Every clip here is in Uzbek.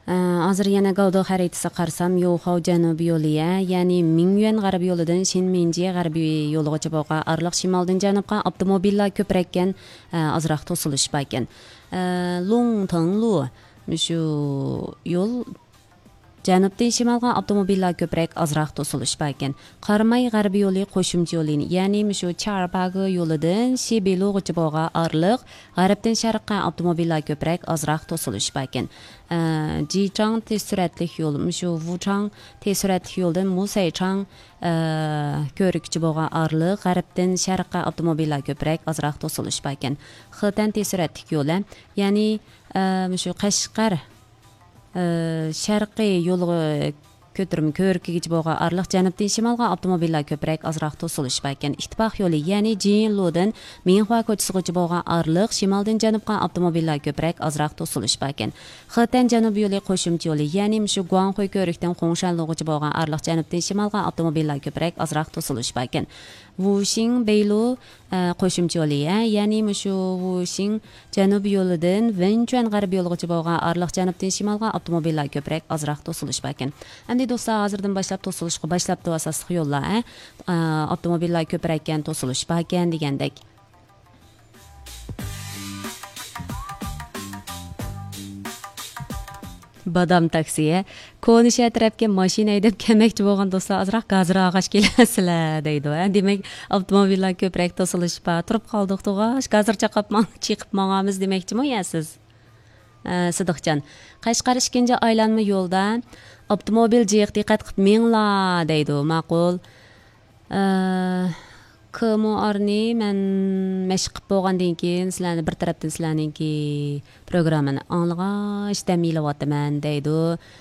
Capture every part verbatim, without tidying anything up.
Hozir yana Gavdo xaritasi qarsam, Yo'xov janubiy yo'liga, ya'ni Mingyuan g'arbiy yo'lidan Shinmenji g'arbiy yo'ligacha bo'lgan arliq shimoldan janubga avtomobillar ko'praygan, ozroq to'silish bor ekan. Longtonglu shu yo'l janubdan shimolga avtomobillar ko'proq ozroq to'silish bor ekan. Qarmay g'arbiy yo'li qo'shimcha yo'lini, ya'ni shu Charbagi yo'lidan Shibelugacha bo'lgan arliq g'arbdan sharqqa avtomobillar ko'proq ozroq to'silish bor ekan. Jichang tez suratli yo'l, shu Wuchang tez suratli yo'ldan Musaychang ko'rikchi bo'lgan arliq g'arbdan sharqqa avtomobillar ko'proq ozroq to'silish bor ekan. Xitan tez suratli yo'li, ya'ni shu Qashqar sharqiy yo'lga ko'tirma ko'rkiga bo'lgan arliq janubdan shimolga avtomobillar ko'proq ozroq to'silish bor ekan. Ittifoq yo'li, ya'ni Jinludan Minhua ko'chasigacha bo'lgan arliq shimoldan janubga avtomobillar ko'proq ozroq to'silish bor ekan. Xitan janubiy yo'li qo'shimcha yo'li, ya'ni shu Guanghui ko'rikdan Xongshanlugacha bo'lgan arliq janubdan shimolga avtomobillar ko'proq ozroq to'silish bor ekan. Wuxing Beilu qo'shimcha yo'li, ya'ni shu Wuxing janubiy yo'lidan Wenchuan g'arbiy yo'ligacha bo'lgan arliq janubdan shimolga avtomobillar ko'proq ozroq to'silish bor ekan. Endi do'stlar, hozirdan boshlab to'silishga boshlabdi asosli yo'llar, avtomobillar ko'praygan to'silish bor ekan degandek. Badam taksiye Konişe tarafga mashina haydab kelmoqchi bo'lgan do'stlar, ozroq gazirog'ash kelasizlar deydi. Demak, avtomobillar ko'proq to'silish bor. Turib qoldik to'g'ash, gazir chaqab chiqib mangamiz demoqchimi ya siz? Sidiqjon, Qashqar ikkinchi aylanma yo'lda avtomobil jiq diqqat qilib minglar deydi. Ma'qul. Komo arni men mashq bo'lgandan keyin sizlarni bir tarafdan sizlarningki programmani anglag'ach damilyapman deydi.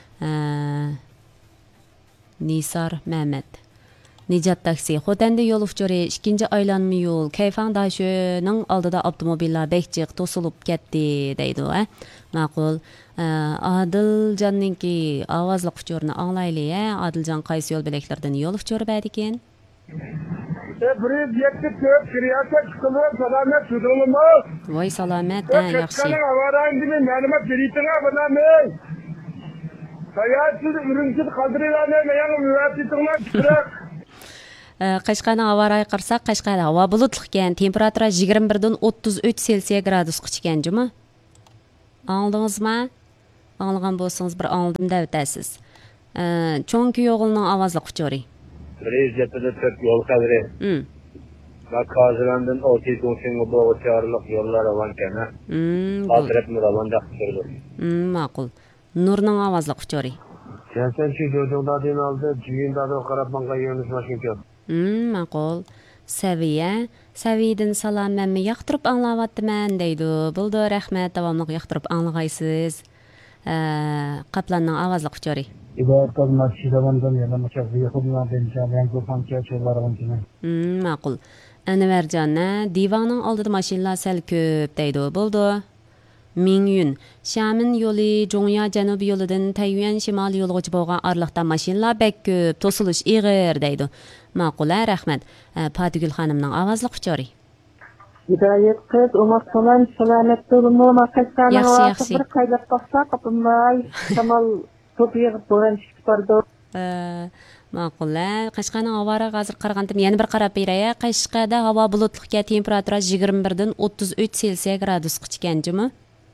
Nisar Mehmet. Nijat taksi. Xotanda yo'l uchori ikkinchi aylanma yo'l. Kayfang dashoning oldida avtomobillar bekchiq to'silib ketdi deydi. Ma'qul. Adiljonninki ovozli uchorni anglaylik. Adiljon qaysi yo'l belaklardan yo'l uchori bor ekan? Buraya yetip köyüp kırıyarsak sıkılıyor, salamet sütülü mü? Vay salamet, ha, yaxshi. Kıskaның avarayın gibi məlumat veriyetine bana mey. Sayatsız ürünsüz kaldırıyla ne meyyanı müvəsitine kırak. Qashqarni avaray qirsak, Qashqarda havo bulutli ekan, temperatura yigirma birdan o'ttiz uch Selsiya gradusgacha ekan, jumi? Angladingizmi? Anglagan bo'lsangiz bir angladim deb aytasiz. Cho'nki yo'g'ilning ovozli quchori. bir yuz dört yol xabari. Hmm. Va Kazirandan Olti Do'shinga bo'g'i chorliq yo'llar avankan. Hmm. Hozirab Nuravanda qildi. Hmm, ma'qul. Nurning ovozli quchori. Jansanchi jo'jo'lardan oldi, jiyindarga qarab menga yo'nish mashina. Hmm, ma'qul. Saviya, Saviyadan salom, men yoqtirib anglayapman deydi. Bo'ldi, rahmat, davomli yoqtirib anglag'aysiz. Qaplanning ovozli quchori. İbaretten maççılarından yana maçak yakınlar deneyeceğim. Yani bu pançaya çollar avancına. Hmm, ma'qul. Anvarjonna, divanning oldida mashinalar sal ko'p deydi. Bo'ldi. Mingyun, Shamin yo'li Jongya janubiy yo'lidan Taiyuan shimoliy yo'ligacha bo'lgan arliqda mashinalar bek ko'p, to'silish ig'ir deydi. Ma'qul, rahmat. Patigul xonimning ovozli quchori. Hidayet kız, umak salam, salamet durumu, makaslarına Yaxshi, yaxshi. bir kaydap baksa, kapımay, samal topiye boran çıkıp bardı. Ma'qul. Qashqarning havori hozir qaragandim, yana bir qarab beray. Qashqarda havo bulutli, temperatura yigirma birdan o'ttiz uch Selsiya gradusgacha ekan, jumi?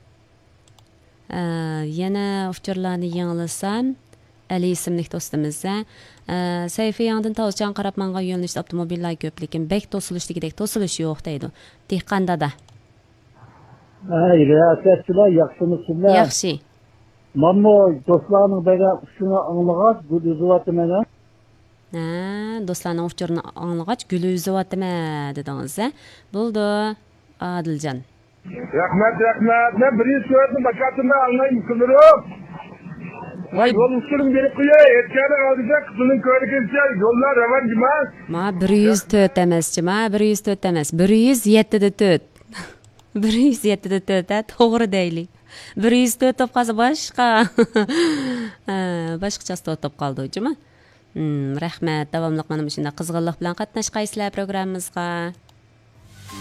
Yana uchurlarni yanglasam, Ali ismli do'stimiz, Sayfi yandan tavsiyan qarab menga yo'nalishda avtomobillar ko'p, lekin bek to'silishligidek to'silish yo'q deydi. Dehqondada. Ay, riyasatchilar yaxshimisizlar? Yaxshi. Mammo do'stlarning bega shuni anglag'ach, gul uzyapman. Ha, do'stlarning uchurini anglag'ach, gul uzyapman dedingiz. Bo'ldi, Adiljon. Rahmat, rahmat. Men birinchi so'zni bakatimda anglayman, qizim. Voy, yo'l usulini berib qo'yay. Erkani oldida qizning ko'rikilsa, yo'llar ravan emas. Ma bir yuz to'rt emaschi, ma bir yuz to'rt emas, bir yuz yetti da to'rt. bir yuz yetti da to'rt, to'g'ri deylik. bir yuz to'rt top qolsa boshqa. Boshqachasi to'p qoldi, jumi? Hmm, rahmat. Davomli mana shunday qizg'inlik bilan qatnashqaysizlar programmamizga.